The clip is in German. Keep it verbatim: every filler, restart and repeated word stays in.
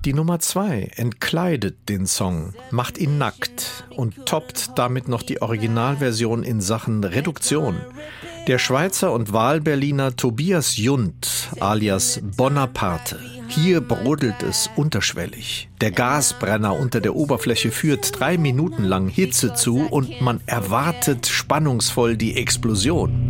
Die Nummer zwei entkleidet den Song, macht ihn nackt und toppt damit noch die Originalversion in Sachen Reduktion. Der Schweizer und Wahlberliner Tobias Jund alias Bonaparte. Hier brodelt es unterschwellig. Der Gasbrenner unter der Oberfläche führt drei Minuten lang Hitze zu und man erwartet spannungsvoll die Explosion.